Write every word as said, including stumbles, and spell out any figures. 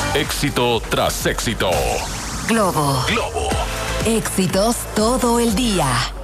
Éxito tras éxito. Globo. Globo. Éxitos todo el día.